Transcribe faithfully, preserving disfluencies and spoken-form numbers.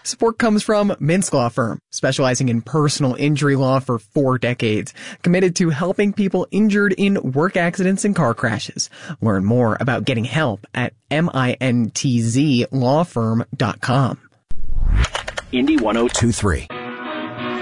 Support comes from Mintz Law Firm, specializing in personal injury law for four decades, committed to helping people injured in work accidents and car crashes. Learn more about getting help at mintz law firm dot com. Indy one oh two three.